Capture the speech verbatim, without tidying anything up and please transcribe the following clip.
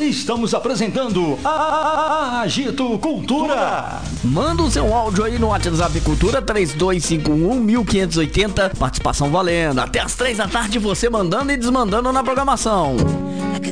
Estamos apresentando a Agito Cultura. Manda o seu áudio aí no WhatsApp Cultura três dois cinco um, mil quinhentos e oitenta. Participação valendo. Até as três da tarde você mandando e desmandando na programação.